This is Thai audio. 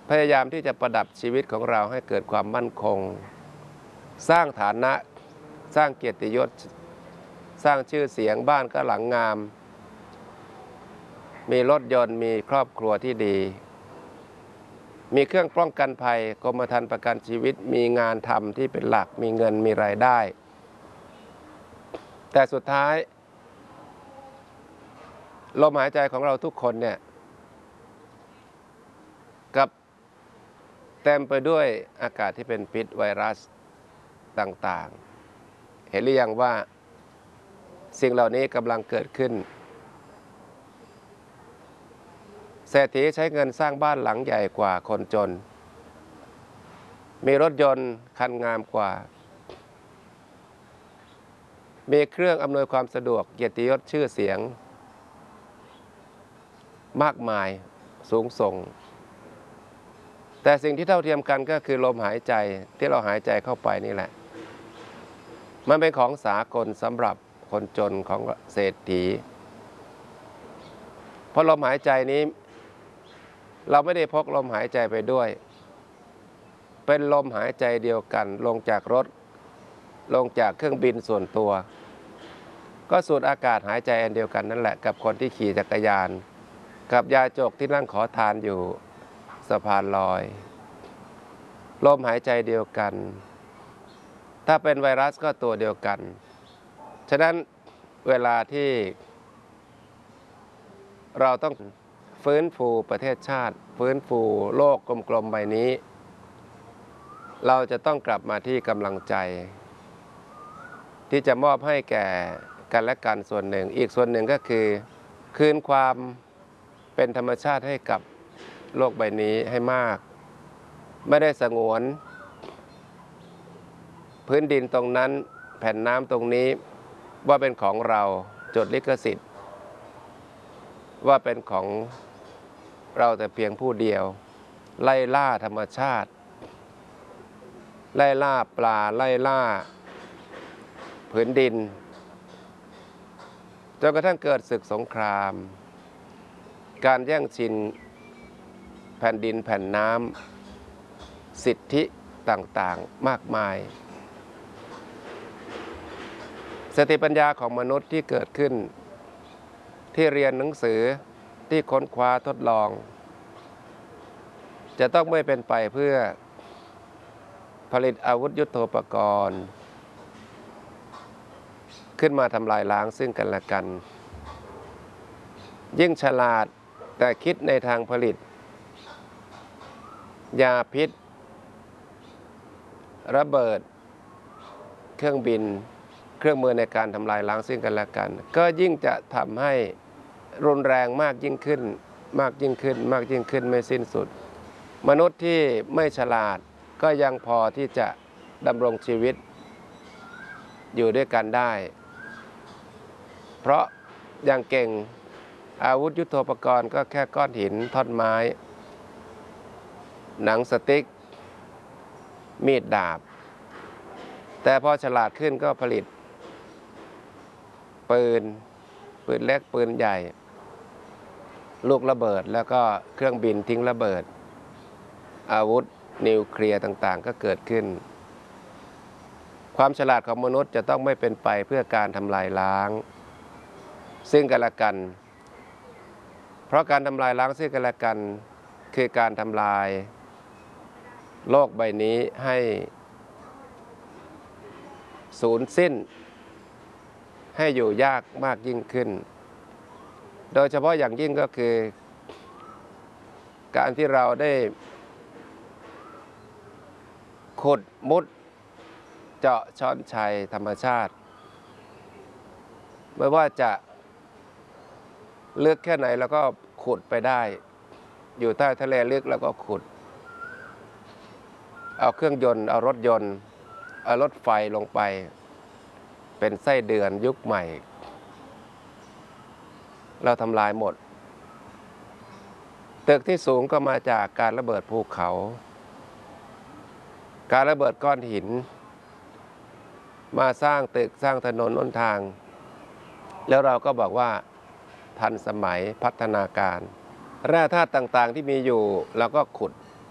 พยายามที่จะประดับชีวิตของเราให้เกิดความมั่นคงสร้างฐานะสร้างเกียรติยศสร้างชื่อเสียงบ้านก็หลังงามมีรถยนต์มีครอบครัวที่ดีมีเครื่องป้องกันภัยกรมธรรม์ประกันชีวิตมีงานทำที่เป็นหลักมีเงินมีรายได้แต่สุดท้ายลมหายใจของเราทุกคนเนี่ยกับเต็มไปด้วยอากาศที่เป็นพิษไวรัสต่างๆเห็นหรือยังว่าสิ่งเหล่านี้กำลังเกิดขึ้นเศรษฐีใช้เงินสร้างบ้านหลังใหญ่กว่าคนจนมีรถยนต์คันงามกว่ามีเครื่องอำนวยความสะดวกเกียรติยศชื่อเสียงมากมายสูงส่งแต่สิ่งที่เท่าเทียมกันก็คือลมหายใจที่เราหายใจเข้าไปนี่แหละมันเป็นของสากลสำหรับคนจนของเศรษฐีเพราะลมหายใจนี้เราไม่ได้พกลมหายใจไปด้วยเป็นลมหายใจเดียวกันลงจากรถลงจากเครื่องบินส่วนตัวก็สูดอากาศหายใจอันเดียวกันนั่นแหละกับคนที่ขี่จักรยานกับยาจกที่นั่งขอทานอยู่สะพานลอยลมหายใจเดียวกันถ้าเป็นไวรัสก็ตัวเดียวกันฉะนั้นเวลาที่เราต้องฟื้นฟูประเทศชาติฟื้นฟูโลกกลมๆใบนี้เราจะต้องกลับมาที่กำลังใจที่จะมอบให้แก่กันและกันส่วนหนึ่งอีกส่วนหนึ่งก็คือคืนความเป็นธรรมชาติให้กับโลกใบนี้ให้มากไม่ได้สงวนพื้นดินตรงนั้นแผ่นน้ำตรงนี้ว่าเป็นของเราจดลิขสิทธิ์ว่าเป็นของเราแต่เพียงผู้เดียวไล่ล่าธรรมชาติไล่ล่าปลาไล่ล่าผืนดินจนกระทั่งเกิดศึกสงครามการแย่งชิงแผ่นดินแผ่นน้ำสิทธิต่างๆมากมายสติปัญญาของมนุษย์ที่เกิดขึ้นที่เรียนหนังสือที่ค้นคว้าทดลองจะต้องไม่เป็นไปเพื่อผลิตอาวุธยุทโธปกรณ์ขึ้นมาทำลายล้างซึ่งกันและกันยิ่งฉลาดแต่คิดในทางผลิตยาพิษระเบิดเครื่องบินเครื่องมือในการทำลายล้างซึ่งกันและกันก็ยิ่งจะทำให้รุนแรงมากยิ่งขึ้นมากยิ่งขึ้นมากยิ่งขึ้นไม่สิ้นสุดมนุษย์ที่ไม่ฉลาดก็ยังพอที่จะดำรงชีวิตอยู่ด้วยกันได้เพราะอย่างเก่งอาวุธยุทโธปกรณ์ก็แค่ก้อนหินท่อนไม้หนังสติ๊กมีดดาบแต่พอฉลาดขึ้นก็ผลิตปืนเล็กปืนใหญ่ลูกระเบิดแล้วก็เครื่องบินทิ้งระเบิดอาวุธนิวเคลียร์ต่างๆก็เกิดขึ้นความฉลาดของมนุษย์จะต้องไม่เป็นไปเพื่อการทำลายล้างซึ่งกันและกันเพราะการทำลายล้างซึ่งกันและกันคือการทำลายโลกใบนี้ให้สูญสิ้นให้อยู่ยากมากยิ่งขึ้นโดยเฉพาะอย่างยิ่งก็คือการที่เราได้ขุดมุดเจาะช้อนชัยธรรมชาติไม่ว่าจะลึกแค่ไหนเราก็ขุดไปได้อยู่ใต้ทะเลลึกแล้วก็ขุดเอาเครื่องยนต์เอารถยนต์เอารถไฟลงไปเป็นไส้เดือนยุคใหม่เราทำลายหมดตึกที่สูงก็มาจากการระเบิดภูเขาการระเบิดก้อนหินมาสร้างตึกสร้างถนนหนทางแล้วเราก็บอกว่าทันสมัยพัฒนาการแร่ธาตุต่างๆที่มีอยู่เราก็ขุด